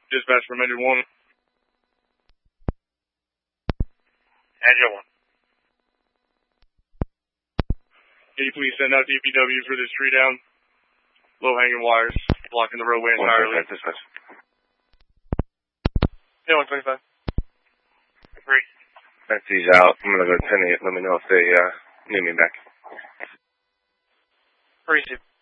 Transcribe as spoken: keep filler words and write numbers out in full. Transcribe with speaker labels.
Speaker 1: Dispatch from Engine one.
Speaker 2: Engine one.
Speaker 1: Can you please send out D P W for this tree down? Low-hanging wires, blocking the roadway entirely.
Speaker 2: Dispatch.
Speaker 1: Yeah, one twenty-five.
Speaker 2: Three. Taxi's out. I'm gonna go to ten eight. Let me know if they, uh, need me back.
Speaker 1: Receive.